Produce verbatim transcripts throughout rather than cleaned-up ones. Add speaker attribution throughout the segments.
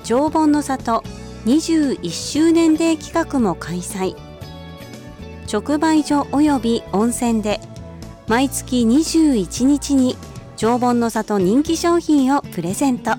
Speaker 1: 常盆の里にじゅういっしゅうねんデー企画も開催。直売所および温泉で毎月にじゅういちにちに常盆の里人気商品をプレゼント。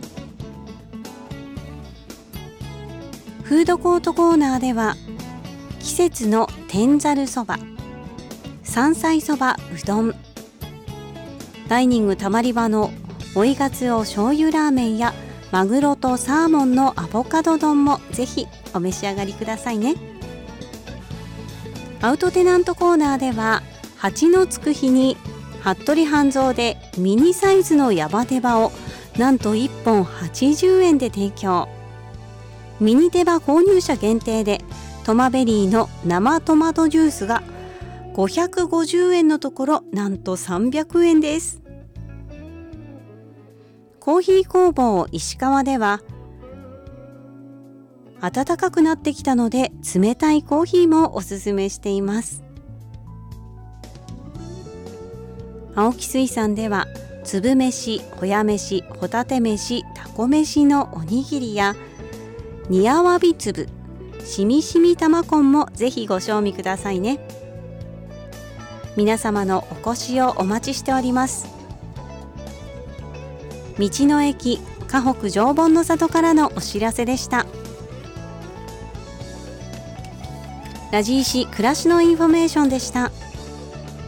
Speaker 1: フードコートコーナーでは季節の天ざるそば、山菜そばうどん、ダイニングたまり場の追いがつお醤油ラーメンやマグロとサーモンのアボカド丼もぜひお召し上がりくださいね。アウトテナントコーナーでははちのつく日に服部半蔵でミニサイズのヤバ手羽をなんといっぽんはちじゅうえんで提供。ミニ手羽購入者限定でトマベリーの生トマトジュースがごひゃくごじゅうえんのところなんとさんびゃくえんです。コーヒー工房石川では暖かくなってきたので冷たいコーヒーもおすすめしています。青木水産では粒飯、ホヤ飯、ホタテ飯、タコ飯のおにぎりや煮あわび粒、しみしみ玉こんもぜひご賞味くださいね。皆様のお越しをお待ちしております。道の駅河北常盆の里からのお知らせでした。ラジイシ暮らしのインフォメーションでした。